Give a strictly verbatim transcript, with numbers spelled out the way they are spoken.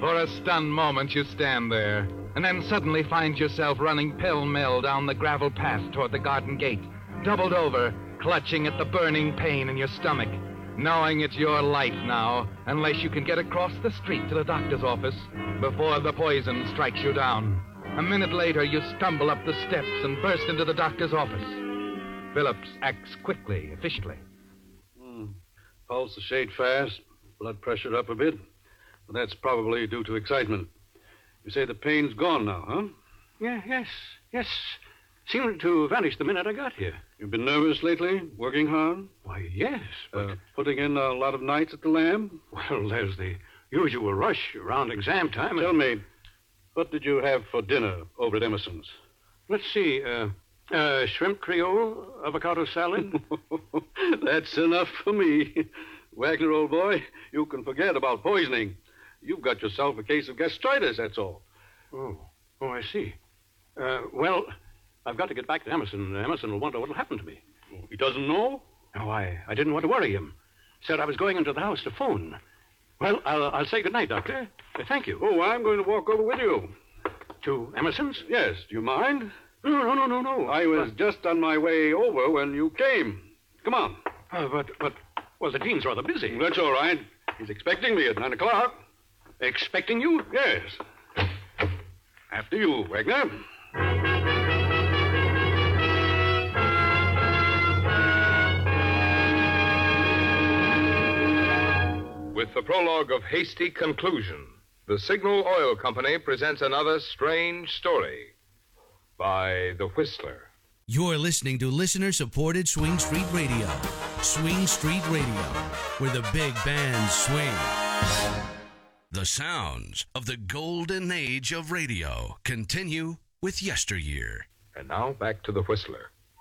For a stunned moment, you stand there, and then suddenly find yourself running pell-mell down the gravel path toward the garden gate, doubled over, clutching at the burning pain in your stomach, knowing it's your life now, unless you can get across the street to the doctor's office before the poison strikes you down. A minute later, you stumble up the steps and burst into the doctor's office. Phillips acts quickly, efficiently. Hmm. Pulse a shade fast, blood pressure up a bit. Well, that's probably due to excitement. You say the pain's gone now, huh? Yeah, yes, yes. Seemed to vanish the minute I got here. You've been nervous lately? Working hard? Why, yes, but... Uh, putting in a lot of nights at the Lamb? Well, there's the usual rush around exam time. Tell me, what did you have for dinner over at Emerson's? Let's see, uh, uh, shrimp creole, avocado salad. That's enough for me. Wagner, old boy, you can forget about poisoning. You've got yourself a case of gastritis, that's all. Oh, oh, I see. Uh, well, I've got to get back to Emerson. Emerson will wonder what'll happen to me. He doesn't know? No, I, I didn't want to worry him. Said I was going into the house to phone. Well, I'll, I'll say good night, Doctor. Uh, thank you. Oh, I'm going to walk over with you. To Emerson's? Yes. Do you mind? No, no, no, no, no. I was but... just on my way over when you came. Come on. Uh, but, but, well, the dean's rather busy. That's all right. He's expecting me at nine o'clock. Expecting you? Yes. After you, Wagner. With the prologue of Hasty Conclusion, the Signal Oil Company presents another strange story by The Whistler. You're listening to listener-supported Swing Street Radio. Swing Street Radio, where the big bands swing. The sounds of the golden age of radio continue with yesteryear. And now back to The Whistler.